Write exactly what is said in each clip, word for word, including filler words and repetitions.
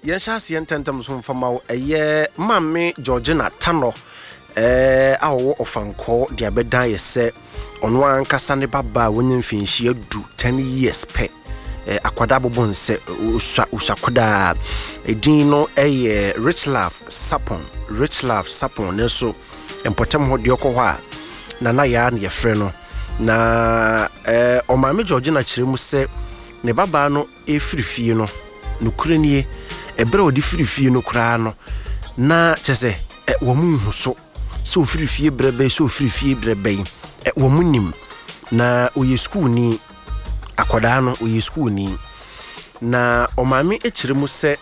Yeshas yententem so mfama eye mamme Georgina Tano eh awo ofanko dia bedan yese ono ankasa ne baba wonye mfinhie du ten years pe eh akwada bobonse usa usakoda edin no eye Rich Love Sapon Rich Love Sapon ne so empotem ho de okọ a na na ya na yefre no na eh o mamme Georgina kiremu se ne baba no efirifie no nukurenie ebere odi firifie no kra no na chese e wo munhu so so firifie brebe so firifie brebe e wo munim na oye school ni akoda no oye school ni na o maami ekire mu se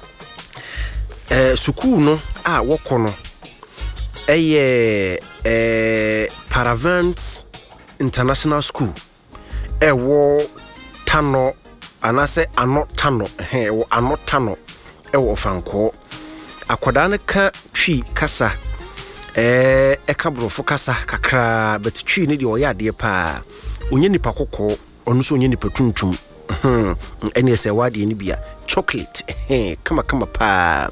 eh school no a woko no eye eh Paravent International School e wo Tano anase ano Tano he wo ano Tano e wo fanko akoda ne ka twi kasa eh e ka brofo kasa kakra but twi ne de o ya de pa onye nipa kokko onu so onye nipa tuntum hmm ene se wade ne bia chocolate eh kama kama pa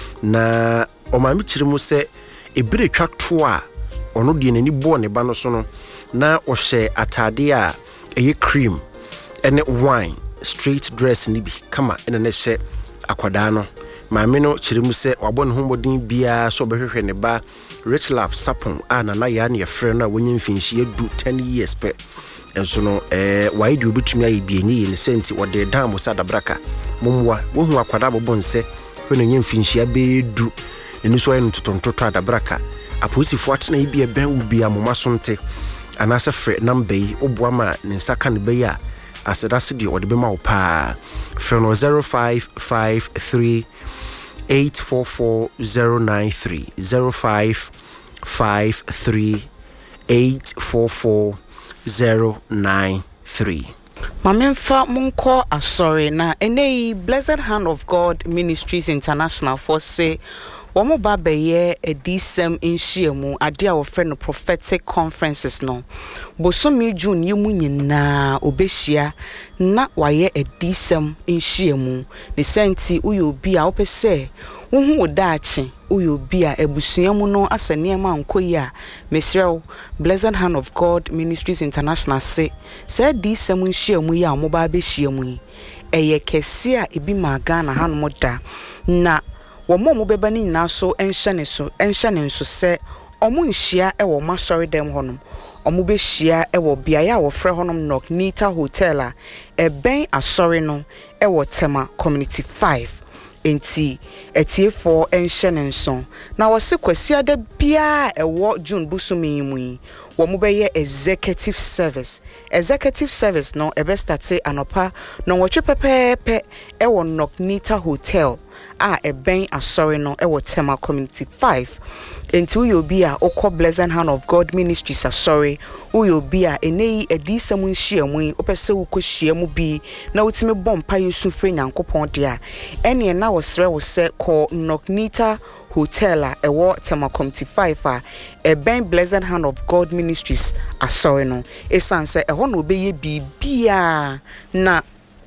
na o ma mi kire mu se ebire twa to a onu de nani bo ne ba no so no na o hye atade a eye cream ene wine straight dress ni bi kama ene ne hye akwada no maame no kiremu se wabɔ ne homodin bia so behwehwe ne ba Rich Love Sapon a na na ya ne yefre no wonye mfinhie du ten years pe enso no eh wai de obetumi ayi bi enyi ne senti wode dan mo sa dabraka momwa wo hu akwada bobɔ nse we no nye mfinhie be du eni so ayi no totontoto adabraka aposifo atena yi bi e ben wo bia mo masonte anase fre number yi oboa ma ne saka ne be ya asedase de ode be ma wo pa phone zero five five three eight four four zero nine three zero five five three eight four four zero nine three. Mamemfa munko asori na ene Blessed Hand of God Ministries International for say Womo babeye edisem inshiemu ade a wo friend prophetic conferences no bosomi June yemu nyina obehia na waye edisem inshiemu ne senti uyo bi a opese wohu odaachi uyo bi a ebusuamu no asane ma nkoyi a mesrew Blessed Hand of God Ministries International say say edisem inshiemu ya mo ba behia eye kese a ebi ma Ghana hanom da na womo mo beba ni nyina so enhye so enhye ne nso se omo nhia e wo masori dem honom omo be hia e wo bia ya wo fre honom Knock Nita Hotel a e ben asori no e wo Tema Community five enti etie for enhye ne nso na wo se kwasia da bia e wo June busumi mu wo mo be ye executive service executive service no e be start anopa no wo twe pepepe e wo Knock Nita Hotel a e ben asori no e wo Tema Community five enti uyo bi a okọ Blessed Hand of God Ministries asori uyo bi a enei edisem nhyiamu opese ukọhyiamu bi na wotime bompa yesu fre nyankopon de a ene na wo sre wo se ko Knock Nita Hotel a ewo Tema Community five a e ben Blessed Hand of God Ministries asori no esanse eho na obeye bibia na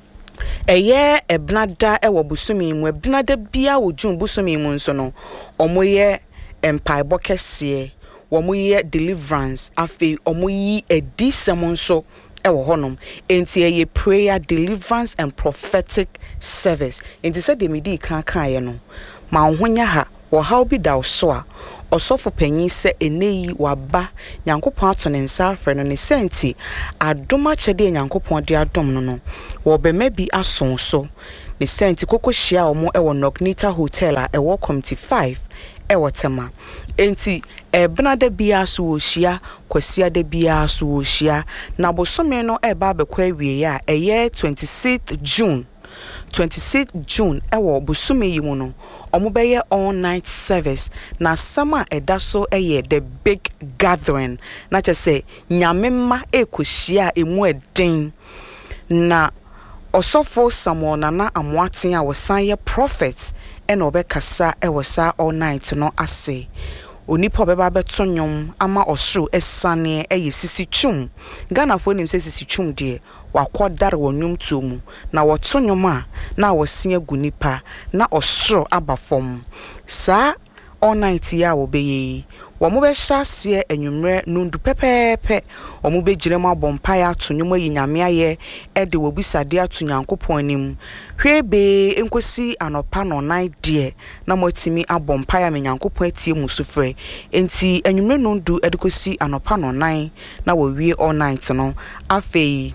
eye ebnada ewo busumi mu ebnada bia wo June busumi mu nso no omoye empire bokese womoye deliverance afi omoyi edisem nso ewo honom enti eye prayer deliverance and prophetic service enti se de medi kan kan ye no ma honya ha wo how bi da so a osofo panyin se eneyi waba nyankopon atone nsa afre no ne senti adoma chede nyankopon de adom no no wo be mabi ason so ne senti kokohia omo ewo Knock Nita Hotel a ewo Community five ewo Tema enti ebnada bia so wo hia kwasia da bia so wo hia na bosome no eba bekwa awie ya eye twenty-sixth June twenty-sixth June ewo bosome yi mu no omo beye all night service na sama edaso eye the big gathering na che say nyamemma ekohia emu eden na osofo Samuel Nana Amoaten a wosan ye prophet ena obekasa e wosa all night no ase onipa beba beto nnwom ama osoro esane eye sisi twum Ghana fo nim se sisi twum de wakodare wonwom tomu na woto nnwom a na wosia gunipa na osoro abafom saa all night ya obeye Womu be shase enwumre nundu pepepe omu be girema bompa ya to nnwom yi nyame aye e de wobisade ato Nyankopon anim hwebe enkosi anopa no nine de na motimi abompa ya me Nyankopon atie musufre enti enwumre nundu edekosi anopa no nine na wo wie all night no afei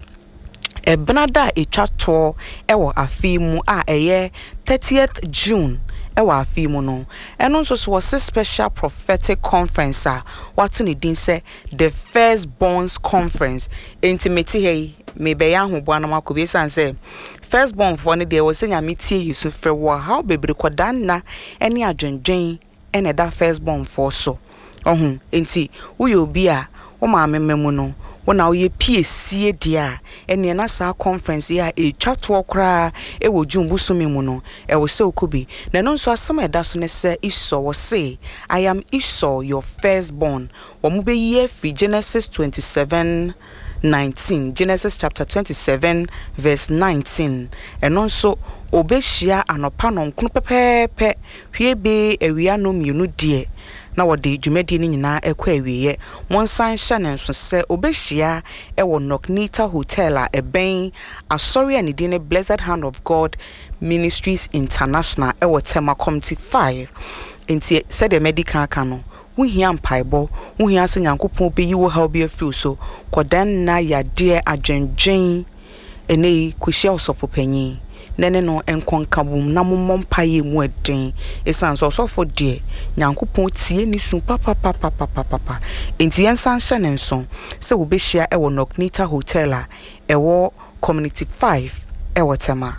ebnada etwato ewo afei mu a eye thirtieth June ewa afimu no eno nso so was a special prophetic conference a what ni din say the first bonds conference intimate hey me be ya ho boa na makobi san say first born for ne dey was nya metie hisu frɛ wo how bebre koda na ene adwendwen ene da first born for so ohun enti wo ye obi a wo ma mememu no wona wo ye pie sie dia ene na sa conference ya e twato kra e wo jumbu sumi mu no e wo se okobi na no nso asem eda so ne se Esau wo say I am Esau your firstborn wo mu be ye free Genesis twenty-seven nineteen Genesis chapter twenty-seven verse nineteen eno nso obehia anopa no nkunu pepepe hwebe ewia no mienu die na wode dwumadi ni nyina ekwa awiye monsan hye ne nso se obehia ewo Knocknita Hotel a eben asori ani di ne Blessed Hand of God Ministries International ewo Tema Committee five enti se de medical kano wo hia mpaibo wo hia se Nyankopon be yi wo ha obi afi so kodan na yade adwendwen ene kwhia osofo panyin nene no enkonkabum na mommom paye mu eden esan so sofo de Nyankopon tie ni su papa papa papa papa enti yensan hye ne nso se wo behia e wo Knocknita Hotel a e wo Community five e wo Tema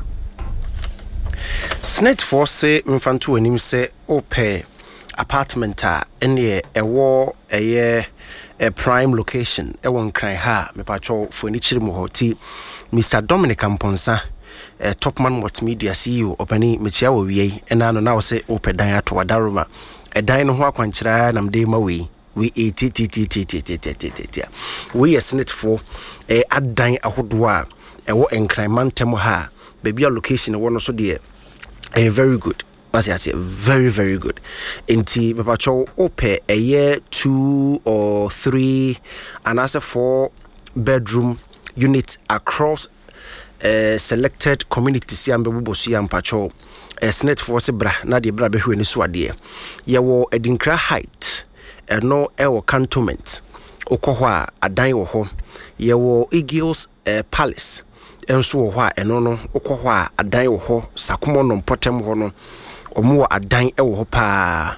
Snit for se mfanto anim se ope apartment a ene e wo eye a prime location e won kran ha me pacho fo ni chiri mu hoti Mister Dominic Amponsa Uh, Topman Multimedia C E O opani mechia wo wie ena no na wo se opedan ato wadaroma edan no ho akwankyira na mde ma we we etititititititititi we yesnet for eh adan ahodo a ewo enkranmantem ha baby location wo no so de eh very good was I say very very good enti papacho ope a year two or three and as a four bedroom unit across Uh, selected communities yambe bubosu yampacho uh, Snit for se bra na de bra behwe ni so ade ye wo Edinkra Height eno e wo cantonment okoho a adan wo ho ye wo Eagles uh, Palace enso wo ho a eno no okoho a adan wo ho Sakomo no Potem ho no omo wo adan e wo ho pa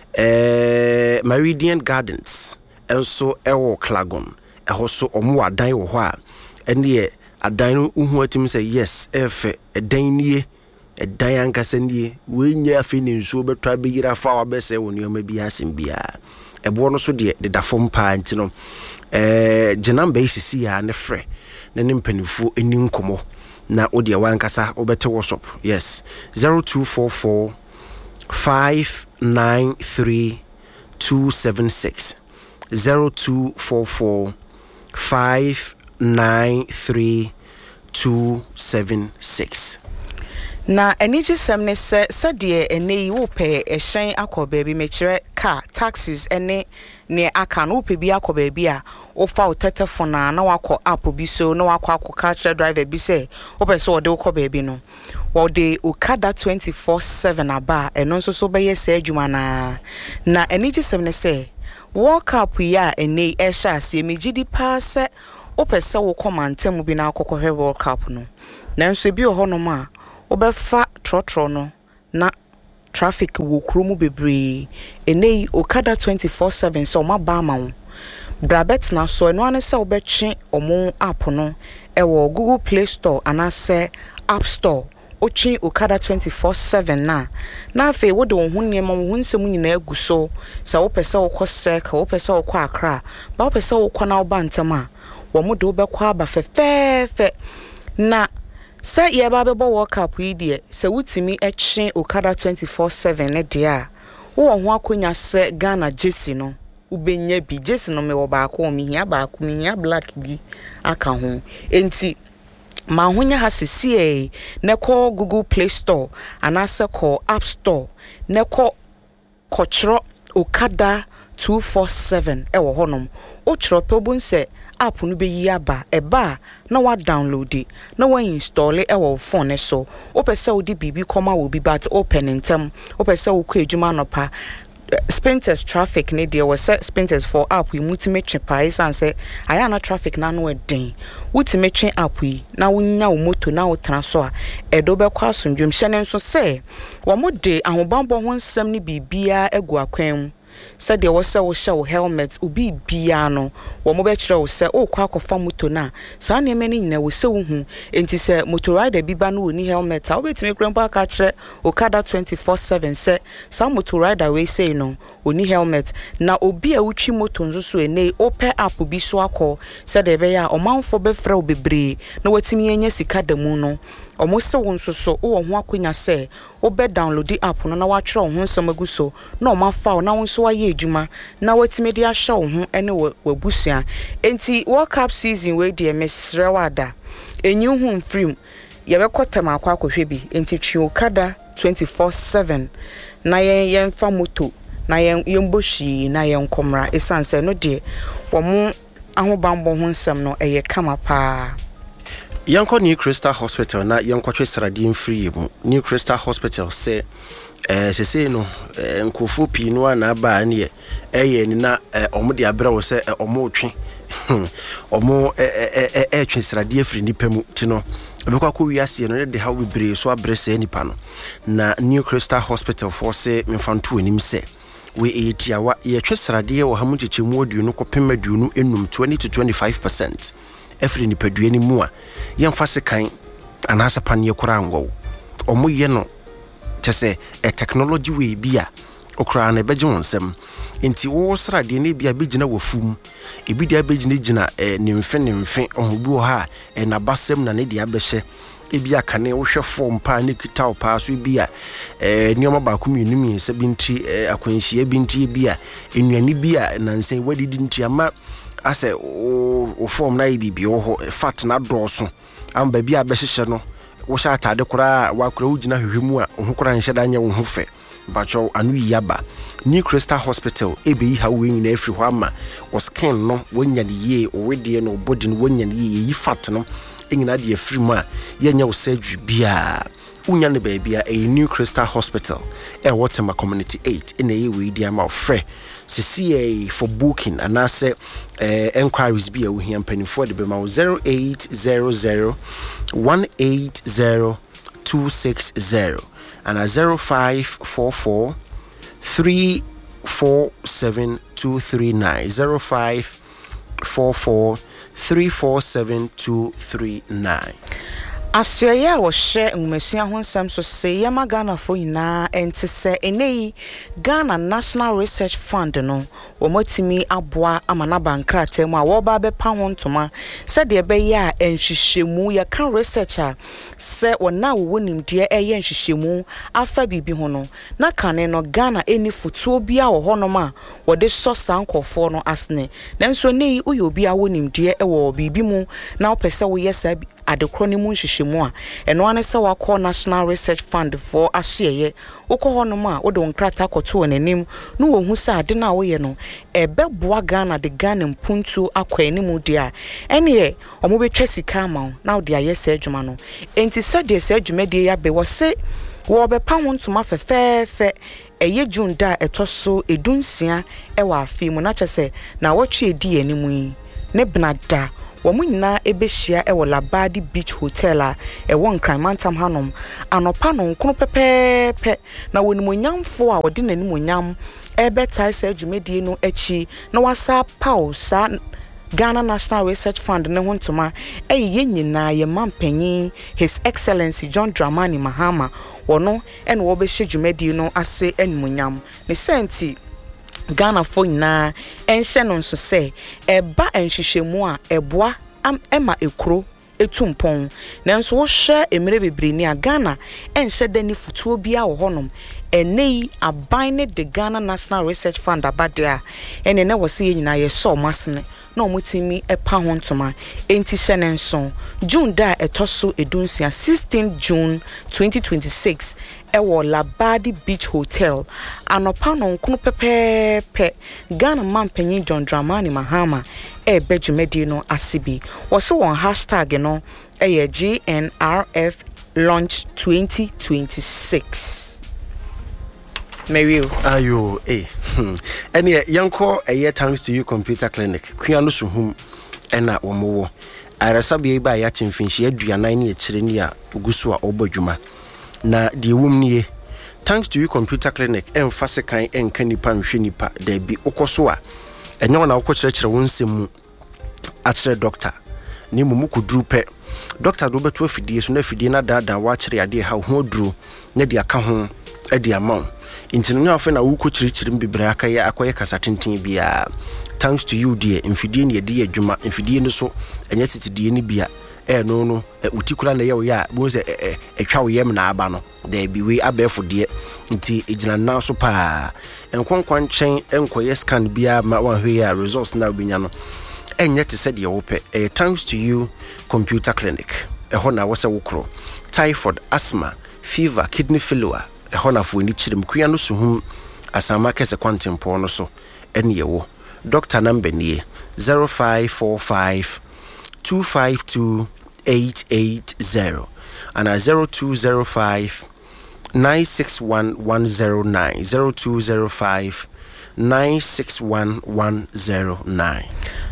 eh uh, Meridian Gardens enso e wo Klagon e ho so omo wo adan wo ho a ene adan uhu atim say yes efe edan nie edan ankasa nie we nya afi ne nsuo betwa be yira fa wa bese woni o ma bi asem bia ebo no so de de dafom pa nti no eh genam basis ya ne frɛ ne ne mpanifo eni nkomo na odi wa ankasa obete WhatsApp yes zero two four four five nine three two seven six zero two four four five nine three two seven six. Na eniji semne se sadie ene wo pe ehyen akoba bi mekire car taxis ene ne aka no pe bi akoba bi a wo fa wo tetefona na wakọ app bi so na wakọ akọ car driver bi se wo pe so wo de wo koba bi no wo de Okada twenty-four seven aba eno nso so be ye se adwuma na na eniji semne se walk up ya ene ehya ase megidi pa se opese wo komantem bi na akokɔhwe World Cup no nanso bi ho no ma obefa trotro no na traffic wo kromu bebre enei Okada twenty-four seven so ma ba ma wo brabet na so eno ane se obetwe omo app no ewo Google Play Store anase App Store ochi Okada twenty-four seven na na afi wo de wo ho niam wo nsem nyina agu so se wo pese wo kɔ Sek wo pese wo kɔ Accra ba wo pese wo kɔ na wo ba ntem a womo de obekwa aba fefefe na se ye ba bebo World Cup yi de se wutimi etwe Okada twenty-four seven ne de a wo ho akonya se Ghana Jesse no ubenya bi Jesse no me wo baako mi hia baako mi hia black bi aka ho enti ma honya ha sisi ne ko Google Play Store anase ko App Store ne ko kochro Okada two four seven e wo honom o chro pe obun se app no be yi aba e ba na wa download it na wa install e wo phone so o pese o di bibi koma wo bi but open ntem o pese o ko adwuma no pa Spinters traffic ne dear was set Spinters for app we multimate price and say I am traffic na no den ultimate app we na wonya wo moto na wo transfer e do be kwa asomdwem hyene nso say wo mo de ahobambo ho nsem ne bibia egu akwan said there was a show helmet ubi biano wo mo be kire wo se o kwa akofa moto na sa na me ni wo se wo hu enti se motor rider bi ba no ni helmet a wo betime krempo aka kire Okada twenty-four seven se sa motor rider we say no oni helmet na obi a wutwi moto nso so ene ope app bi so akọ said e be ya o manfo be fra obebre na watimi enya sika da mu no omo se won so so wo ho akonya se wo be download the app no na wa kire ho nsem agu so na o ma fa na won so aye adwuma na watimi de ahye wo ho ene wabusua enti World Cup season we de mesre wada enyi hu mfrim ye be kotam akwa akohwe bi enti twi Okada twenty-four seven na yen yen fa moto na yen yen bohyi na yen komra esanse no de wo mo ahobambo ho nsem no eye kama pa Yanko New Crystal Hospital na yanko twe srade mfiri mu New Crystal Hospital se eh sese no nkofu pi no na ba ne eye ni na omo de abra wo se omo twe omo eh eh twe srade afiri nipa mu ti no ebekwa ko wiase no de ha we bre so abre se nipa no na New Crystal Hospital for se mfantu anim se we etiawa ye twe srade wo ha mu chechemu odu no kopem aduonu enum twenty to twenty-five percent efri ni padua ni mu a yemfa sekan anasa panie kora anwo omo ye no tese e technology we bia okra na beje wonsem enti wo srade ne bia begina wafum ebi dia begina gina e nimfe nimfe ohubu ha e na basem na ne dia behye ebi aka ne wo hwe form pa ne kita pa so bia e nioma ba ko mienu mi se binti akwanhia binti bia enuani bia nansen wadidi nti ama ase o form na ibi ho fat na doso amba bia behye no wo sha atade kora wa kora ugina hwehwemu a ho kora nhye da nya wo ho fe bacho anu yaba New Crystal Hospital ebe yi ha we nyina afri ho ama o skin no wonya ne ye o wede no body no wonya ne ye yi fat no enyina de afri mu a yenya wo surgery bia unya ne ba bia a New Crystal Hospital e Waterma Community eight in a we di ama frɛ C C A for booking and I say uh, enquiries be a we here penny for the bema zero eight zero zero one eight zero two six zero and a zero five four four three four seven two three nine zero five four four three four seven two three nine. Asya wo hye nwumasua ho nsam so se yama Ghana fo ina ente se enei Ghana National Research Fund no wo motimi aboa amana bankrata mu a wo ba be pa ho ntoma se de be ya enhwehwemu ya kan researcher se wona wo nimde eye enhwehwemu afa bibi ho no na kane no Ghana eni futuo bia wo ho no ma wo de so sankofo no asne nanso nei uyo bia wo nimde e wo bibi mu na wo pese wo yesa adekro ni mu nhwehwemu a eno ane se wakọ National Research Fund for aseye ukọ no ma wo de nkrata akoto nanim no wo hu sa ade na wo ye no ebeboa Ghana de Ghana mpuntu akọ animu de a ene omo betwa sika ma na wo de ayese adwuma no enti se de se adwuma de ya be wo se wo be pa ho ntoma fefefe eye June da etoso edunsia e wa afi mu na chese na wo twe edi animu yi ne bnada Womu nyina ebehia e wo Labadi Beach Hotel a e won Kramantam hanom anopa no nkono pepepe na wonimonyamfo a wode nanimonyam e betai sa adwumedie no achi na wasa pau sa Ghana National Research Fund ne hontoma e ye nyina ye mampanyin His Excellency John Dramani Mahama wono e no wo behye adwumedie no ase animonyam ne senti Ghana fo na enhye no nso se eba enhwehwemu a eboa am ema ekro etumpon nanso wo hye emere bebre ni Ghana enhye dani futuo bia wo honom enei aban de Ghana National Research Fund abadea ene ne wose ye nyina ye so masene na omutimi epa ho ntoma enti senenso June da etoso edunsia sixteenth June twenty twenty-six ewo Labadi Beach Hotel anopa no nkunu pepepe Ghana mampanyin John Dramani Mahama e bejumedi no asibi wose won hashtag no eye G N R F launch twenty twenty-six Mario ayo eh ene yanko eye thanks to you computer clinic kuano suhum ena womowo arasabe ba ya chimfinshi aduanan ne ekire ni a gusu a obadwuma na de wum nie thanks to you computer clinic emfa sekan enka nipa nhwe nipa da bi okoso a enye wona okokyerɛkyerɛ wonsemu a kyerɛ doctor ni mumu kuduru pe doctor do beto afidie so na afidie na dada wa kyerɛ ade ha ho duro na de aka ho ade amount intinu afa na wo kokyerɛkyerɛ mbibra aka ya akoye kasa tenten bia thanks to you dear mfidie ne de adwuma mfidie no so enye tetedie ne bia eh no no utikura na ye wo ya bo se etwa wo yem na aba no da bi we abefo de nti ejina na so pa enkonkwan chen enkoye scan bia ma wa hwe ya results na obinya no enye te said ye wo pe eh thanks to you computer clinic eho na wo se wo kro typhoid asthma fever kidney failure eho na fo ni chirim kuya no so hum asama kese kwantempo no so ene ye wo doctor number nie zero five four five two five two eight eight zero and a zero two zero five nine six one one zero nine zero two zero five nine six one one zero nine.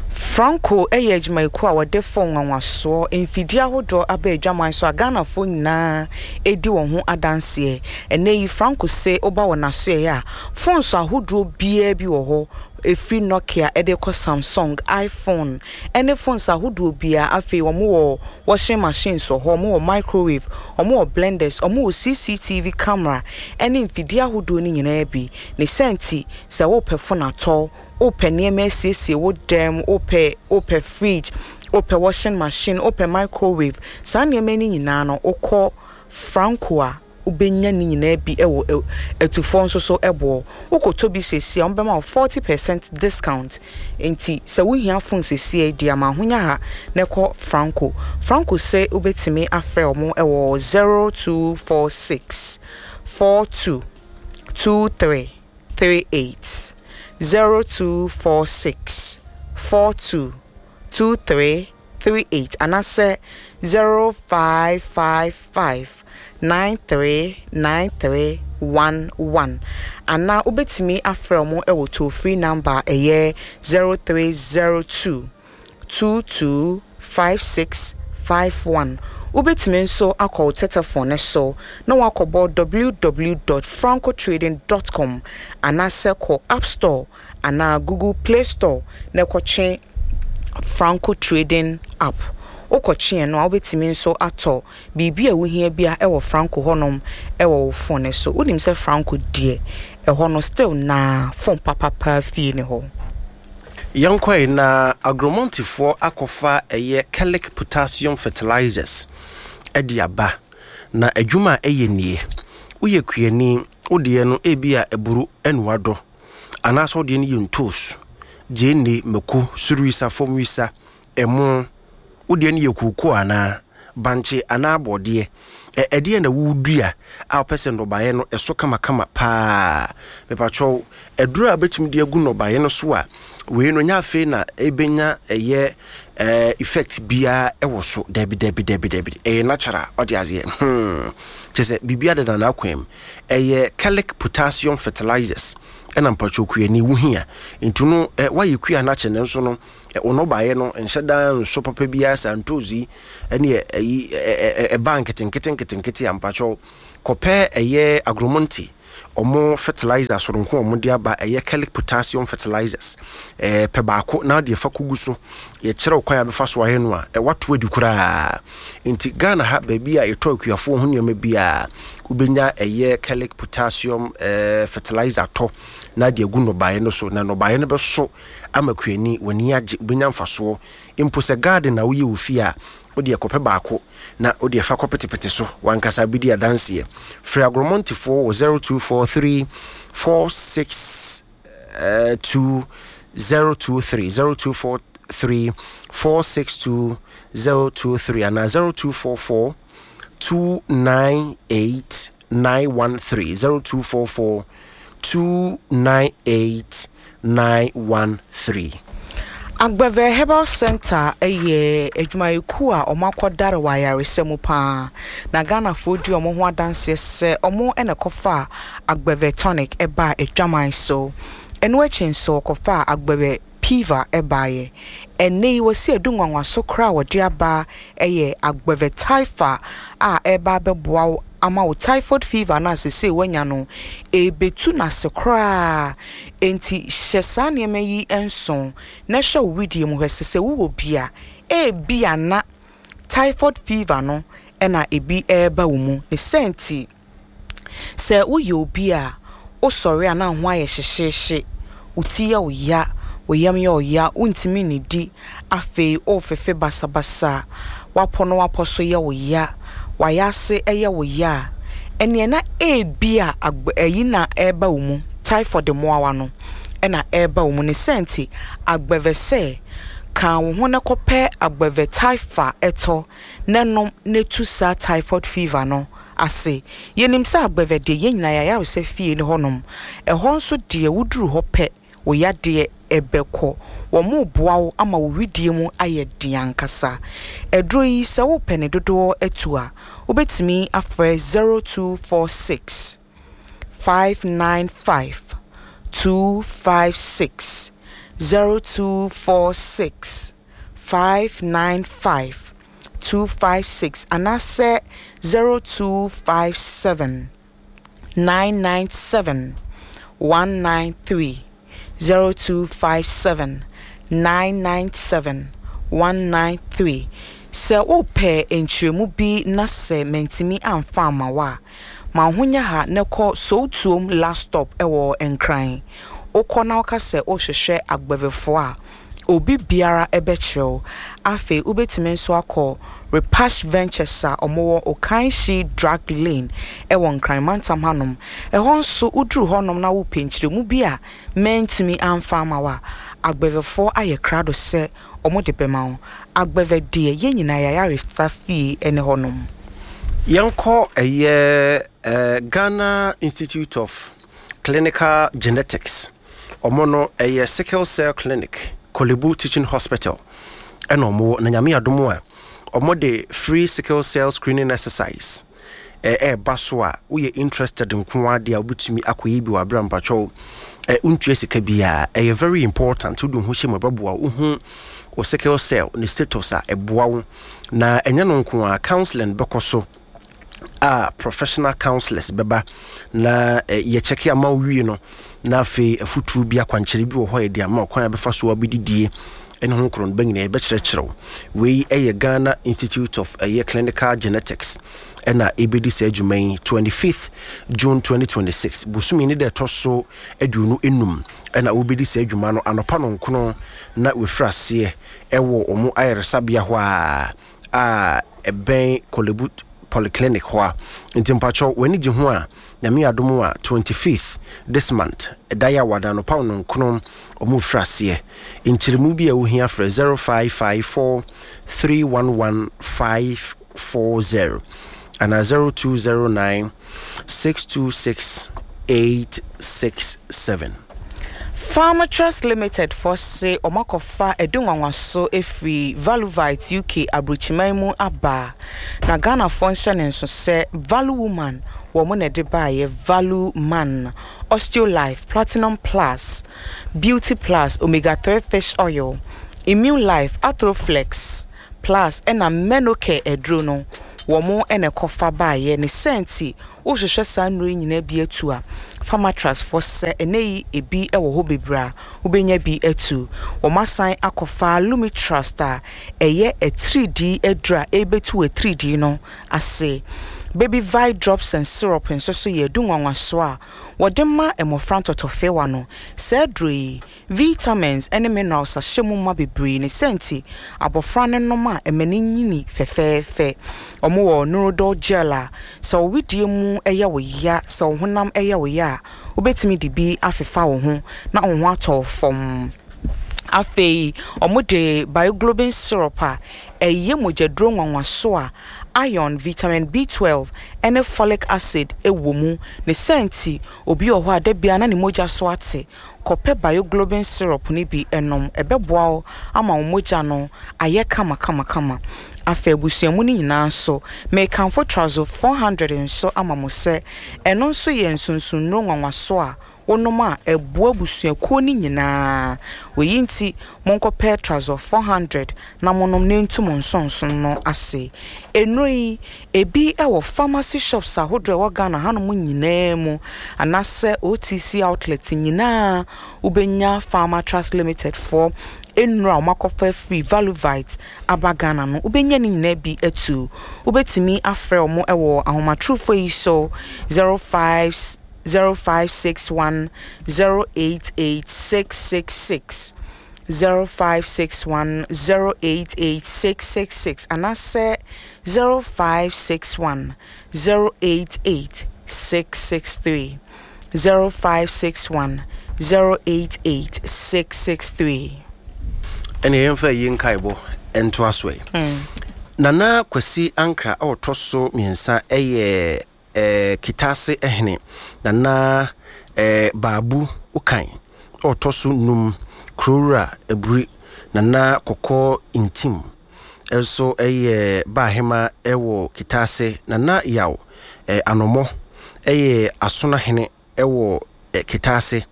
Franco eye adwumayku a wode fon anwaso emfidia hodo aba adwaman so Ghana fo nyina edi won ho adanse eneyi Franco se oba wona so ya fon so ahodo bia bi wo ho efi Nokia edeko Samsung iPhone any phones ahodo bia afi wo mo washing machines so ho mo microwave o mo blenders o mo C C T V camera any mfidia ahodo ni nyina bi ne senti se wo pe phone ato open M S C wo dem open open fridge open washing machine open microwave san ye many nyina no okọ Franco a ubenya ni nyina bi ewo etufo nso so ebo ukoto bi sesi on bema forty percent discount enti se wo hia phone sesi e dia ma honya ha ne ko Franco Franco say ubetimi afre omo ewo zero two four six four two two three three eight zero two four six four two two three three eight and I say zero five five five nine three nine three one one and now ubetimi afremo ewo to free number a year zero three zero two two two five six five one ubetimi so akọ telephone so na wakobo w w w dot franco trading dot com and aseko app store and na Google Play Store na kwache Franco Trading app okoche no ubetimi so ato bibia wo hia bia e wo Franco honom e wo phone so unim se Franco die e hono still na phone papa pa fie ne ho Yankoi na agromontifo akofa eye Calic potassium fertilizers ediaba na adwuma eye nie uye kuani odie no ebia eburu enwado anaso odie ne yuntos jeni meku suruisa fomwisa emu odie ne yekuku ana banche ana abode e edie na wudua a person do baye no eso kama kama pa mepacho eduru abetim de agu no baye no so a we no nya fe na ebenya eye eh effect bia ewo so debi debi debi debi e natural odiaze hmm chese bibia de na akwem eye Calic potassium fertilizers ena mpacho kuani wuhia ntuno eh, waye kua na chene nso no eh, ono baye no enhyeda nso papa bia santozi ene eh, eh, eh, bank tinketen keten ampacho kope eye agromonti omo fertilizer so ronko omo dia ba eye Calic potassium fertilizers eh pe baako na de fa kuguso ye kire okwan abefa so ahe no a e wato adi kura nti Ghana ha ba bia eto akuafo ho ne bia ubenya eye Calic potassium eh fertilizer to na de agu no bae no so na no bae no be so amakuani wani age ubenya mfaso impo se garden na wo ye ofia odi ekope baako na odi efa kopetepete so wankasa bidi adanse free agromonti for zero two four three four six two zero two three zero two four three four six two zero two three and zero two four four two nine eight nine one three zero two four four two nine eight nine one three. Agbeve Herbal Center eye edwumayeku a omakodare wayaresemu pa na Ghana fodi omo ho adanse se omo ene kofa Agbeve tonic eba edwaman so eno achin so kofa Agbeve piva ebaye ene wasi edunwanwa so kra wodi aba eye Agbeve taifa a eba beboa ama wo typhoid fever na sese wanya no e betu na sekra enti hyesa ne meyi enso na hwe widie mu hwesese wo bia e bia na typhoid fever no ena ebi eba wo mu ne senti se wo ye obi a o sori ana ho aye hyehyehye uti ya wo ya wo yam ya o ya untimi ni di afi o fefe basabasa wapono waposo ya wo ya wayase eye wo ya ene na ebia ayi na eba wo mu typhoid moawa no ena eba wo mu ne senti agbeve se kan wo ho na kope agbeve typha eto nenom netu sa typhoid fever no ase yenim sa agbeve de yenyina ya ya se fie ne honom e ho nso de wuduru ho pe wo ya de ebeko wo mu boawo ama wo widie mu aye diankasa edro yi se wo pene dodo etua obetimi afre zero two four six five nine five two five six zero two four six five nine five two five six anase zero two five seven nine nine seven one nine three zero two five seven nine nine seven one nine three. Se ope enchiremu bi na se mentimi amfa mawa ma honya ha ne ko so tuom last stop ewo enkran okọ na oka se o hwehwe agbevefo a obi biara ebechew afi ubetime nso akọ Repash Ventures a omowo Okanshi Drug Lane ewo nkran mantam hanom ehon nso udru honom na wo penchiremu bi a mentimi amfa mawa agbevefo aye krado se omo de bema agbeve de yenyina ya ya refafi ene honom yanko eye uh, Ghana Institute of Clinical Genetics omono eye sickle cell clinic Kolebu Teaching Hospital eno omo na nyame adomo a omo de free sickle cell screening exercise eh eh baso a we interested in kwa de obutumi akoyi bi wa bra mpacho eh untu esika bia eh very important udu hu hye mababo uhu o sickle cell ne status a eboa wo na enya no nko a counseling bekoso a professional counselors beba na eh, ye check ama wi no na fe afutu bi akwankyere bi wo ho ye de ama kwan abefa so abididie ene ho kron bangina e be kyerɛkyerɛw we eye Ghana Institute of uh, Clinical Genetics ena ebedi se adwuman twenty-fifth June twenty twenty-six busumi ni de toso aduonu enum ena obedi se adwuma no anopa no nkono na wefrase ewo omo ayeresabia ho a a eben Kolebu Polyclinic ho a ntimpacho wani gi ho a nyame adomo a twenty-fifth this month edaya wada no pa no nkono omo frase inchiremu bi a wo hia fra zero five five four three one one five four zero and a zero two zero nine six two six eight six seven. Farmer Trust Limited for say omakofa edunwanwaso efri Valuvite U K abruchimaimu aba na Ghana function nso se Value Woman wo mo na de bae Value Man Osteolife Platinum Plus Beauty Plus Omega three Fish Oil Immune Life Athroflex Plus ena Menoke edrono wo mo ene kofa bae ne senti wo hwehwe sanro nyina bi atu a Farmer Trust for se eneyi ebi ewo ho bebra ubenya bi etu wo masan akofa Lumi Trust a eye a three D edra ebetu a three D no ase baby vi drops and syrup nso so ye du nwanwa so a wode ma emofra ntotofewa no sedrui vitamins ene minerals ahyemu ma bebre ne senti abofra ne noma emani nyini fefefe omo wo neurodol gel a so widie mu eye wo ya so honam eye wo ya obetimi de bi afefa wo ho na wo ho atɔ fom afei omude bioglobin syrup a eye mojadro nwanwa so a iron, vitamin B twelve, and folic acid ewomu ne senti obi oho ade bia na ne moja so ate kope bioglobin syrup ni bi enom ebeboa ama moja no aye kama kama kama afa busuamu ni nyina so me kanfo trazo four hundred nso ama mo se eno nso ye nsunsun no nwanwa so a wonoma eboa busuakuo ni nyina weyinti monko petrazo four hundred na monom ne ntum nsonson no ase enui ebi ewo pharmacy shops ahodre wa Ghana hanom nyina mu anase O T C outlet nyina ubenya Pharma Trust Limited for enra umakofa free valuvite abagana no ubenya ni nyina bi etu ubetimi afre omo ewo ahomatrufo yi so zero five zero five six one zero eight eight six six six zero five six one zero eight eight six six six and I say zero five six one zero eight eight six six three zero five six one zero eight eight six six three. And you infer yin kaibo and twasway. Nana Kwesi Ankra or Tosso miensa eye eh kitase ehne nana eh babu ukan otosu num krura ebri nana koko intim also eh bahema ewo kitase nana yaw eh anomo eh asona hene ewo eh, kitase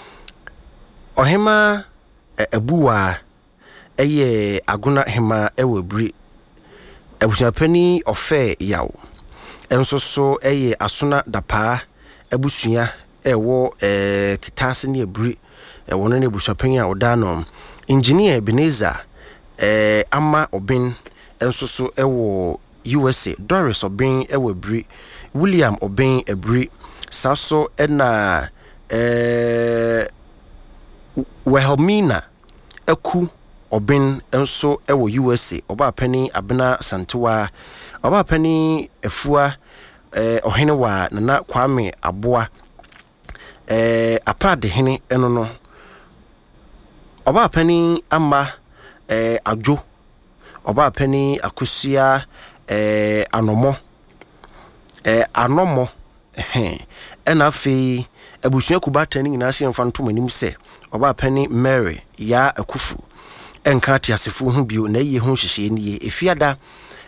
ohema eh, ebuwa eh aguna hema ewo ebri ebusapani ofe yaw enso so eye asona dapa abusua ewo eh kitase ne ebri ewo no ne busapan a odano engineer Ebenezer eh ama obin enso so ewo U S A Doris obin ewo ebri William obin ebri saso ena eh Wehelmina aku obin enso ewo U S A oba pani abena santewa oba pani efua eh ohene wa nana Kwame Aboa eh apade hene eno no oba pani ama eh adwo oba pani akusia eh anomo eh anomo eh ena fe abusua kubata ni nyina se mfa ntom anim se oba pani Mary ya akufu enka tiasefo hu bio na ye hu hyehyɛ ni efiada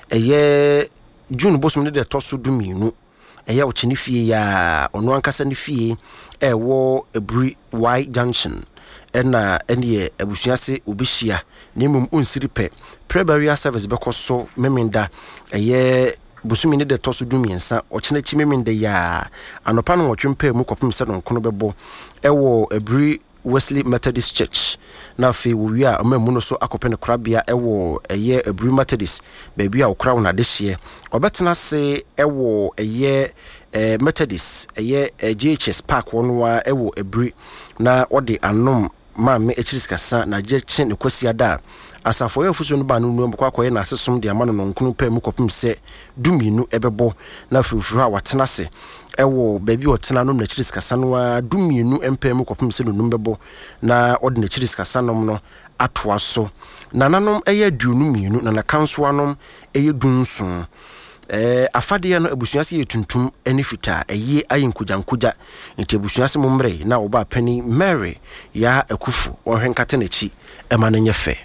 eye June bosom ne de toso duminu eye wo chini fie ya ono ankasa ne fie ewo ebri Y junction ena ene abusuase obehia nemum onsiripe pre-burial service bekoso memenda eye bosumi ne de toso dumiensa o china chi memenda ya anopa no wotwempa mu kopem se no nkono bebo ewo ebri Wesley Methodist Church na fe wo wi a amamu no so akopene korabia ewo eye Ebru Methodist baby a okra wona de hye obetena se ewo eye eh, Methodist eye eh, G H S Park wonwa ewo Ebru na ode anom ma me echiris kasa na je che ne kwasi ada asafo ye fuso no ba no nu mbakwa koye na asesom de amano no nkunu pa mu kopem se duminu ebebo na furufuru a watena se ewo baby otena no na chiris kasa no duminu empa mu kopem se no numbebo na ode na chiris kasa no no atoa so nananom eye aduonu mienu na na kanso anom eye dunsun eh afade no abusuase yetuntum eni fita eye ayinkuja nkuja nti abusuase momre na oba pani Mary ya akufu ohwenkate nachi emanenye fe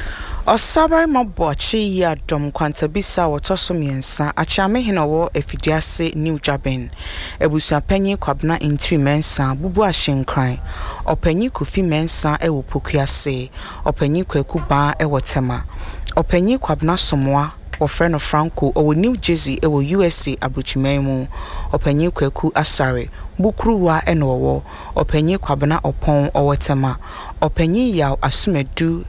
Osabai mabochi ya dom kwanta bisa wotoso miensa achame hinawo efidiase New Jaben ebusa panyi kwabna intri mensa bubu ahyenkran opanyi kofi mensa ewo pokuase opanyi kwaku ba ewo tema opanyi kwabna somoa ofreno Franco owo New Jersey ewo U S A abruchimemu opanyi kwaku asare bukruwa enowo opanyi kwabna opon owo tema opanyi ya asumedu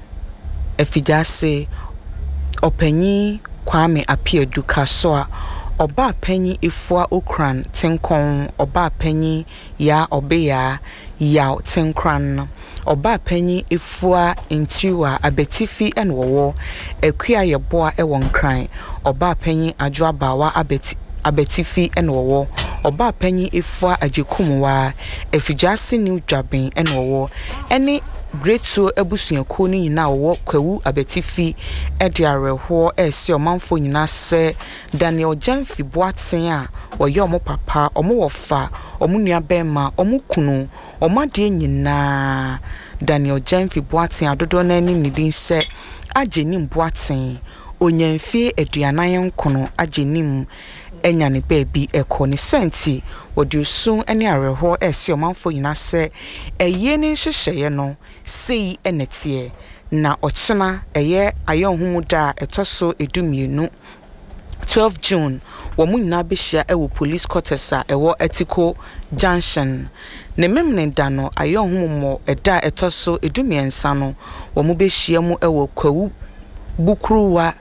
Efidase opanyi Kwame Apiedu Kasoa Oba penny ifwa ukran tenkon oba penny ya obeya ya tenkran oba penny ifwa intiwa abetifi enwowo ekua yeboa ewon kran oba penny adwabawa abeti abetifi enwowo oba penny ifwa ajekumwa efijase new dwaben enwowo eni Greatso ebusuakuo ni nyina wo kwawu abetifi ede areho ese omanfo nyina se Daniel Jamfi Boaten a woye omo papa omo wofa omo nua bema omo kunu omo de nyina Daniel Jamfi Boaten adodo na ni nidin se ajenim Boaten onyamfie aduanan nkono ajenim enya ne baabi ekọ ne senti wodiosun ene areho ese omanfo nyina se eye ne hyehyeye no sei enetie na ochena eye ayonhumuda etoso edumienu twelve June womu nyina behia ewo police quarters a ewo Etiko Junction ne memne da no ayonhumumo eda etoso edumiensa no womu behia mu ewo kwawu bukruwa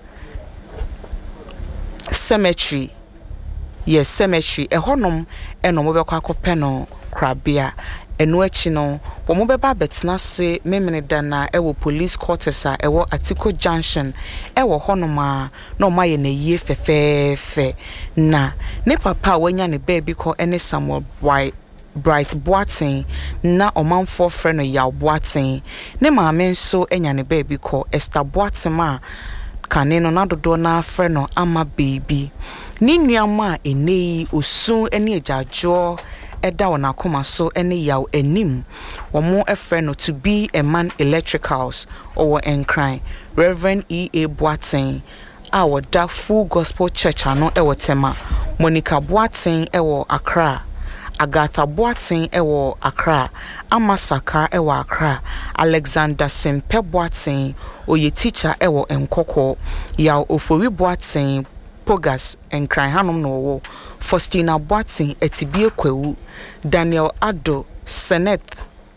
cemetery yes cemetery ehonom eno mo bekwa akopɛ no krabia eno achi no wo mo beba betena se memene da na ewo police quarters a ewo Atiko Junction ewo honom a na o maye na yie fefefe na ne papa wanya ne baby ko ene Samuel White Bright Boaten na omanfo frɛ no Yaw Boaten ne maame nso enya ne baby ko Esther Boaten ma kane no na dodo na frɛ no Ama Baby ni nuama enei osun ene ajajo eda wona koma so ene Yaw enim womo efrɛ no To Be a Man Electricals owo enkran Reverend E A Boaten a woda Full Gospel Church ano ewo Tema Monica Boaten ewo Accra Agatha Boaten ewo Accra Amasaka ewo Accra Alexander Sempe Boaten oye teacher ewo Enkoko Yaw Ofori Boaten Pogas enkran hanom no wo Faustina Boaten etibie kwawu Daniel Ado Seneth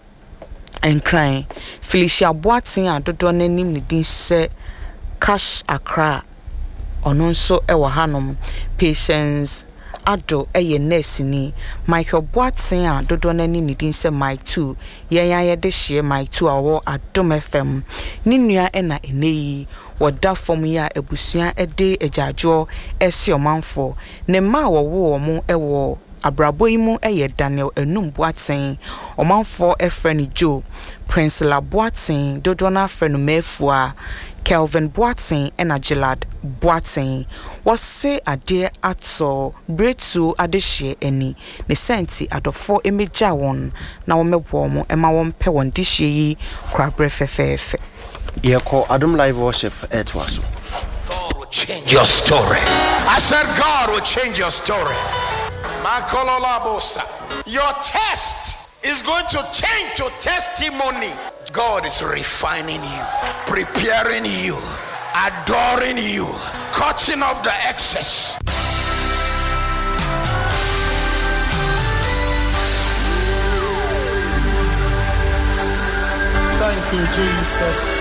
enkran Felicia Boaten adodo nanim ne din se Cash Accra ono nso ewo hanom Patience Ado eye nurse ni Michael Boaten a dodo nanim ne din se Mike two yenya ye de hye Mike two awo Adom F M ni nua ena eneyi woda fom ya ebusua ede ejajo ese omanfo ne ma wo wo mo ewo abrabo imu eye Daniel Enum Boaten omanfo efreni Joe Prince La Boaten dodo na freno mefua Kelvin Boaten ena Gilad Boaten wose ade ato bretu adehye eni ne senti adofo emeja won na wo mebo mo ema wo mpe won dehye yi krabre fefefe Yeko Adom Live Worship etwaso. God will change your story. I said God will change your story. Your test is going to change to testimony. God is refining you, preparing you, adoring you, cutting off the excess. Thank you, Jesus.